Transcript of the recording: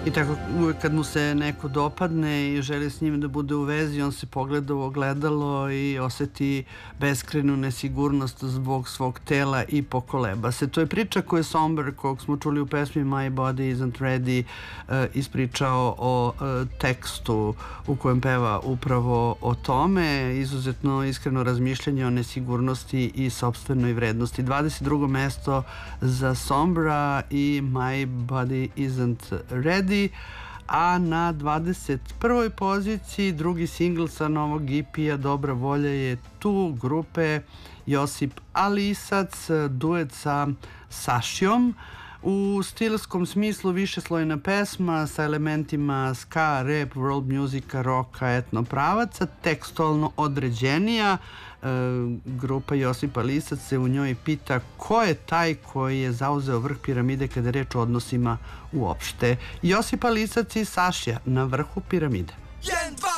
I tako uvek kad mu se neko dopadne i želi s njim da bude u vezi, on se pogleda u ogledalo i oseti beskrajnu nesigurnost zbog svog tela i pokoleba se. To je priča koju je Somber, kog smo čuli u pesmi My Body Isn't Ready, ispričao o tekstu u kojem peva upravo o tome. Izuzetno iskreno razmišljanje o nesigurnosti i sopstvenoj vrednosti. 22. mesto za Sombra i My Body Isn't Ready. A na 21. poziciji drugi singl sa novog EP-a Dobra volja je tu, grupe Josip Alisac, duet sa Sašijom. U stilskom smislu višeslojna pesma sa elementima ska, rap, world musika, roka, etno pravaca, tekstualno određenija. Grupa Josipa Lisac se u njoj pita ko je taj koji je zauzeo vrh piramide kada je reč o odnosima uopšte. Josipa Lisac i Sašija na vrhu piramide.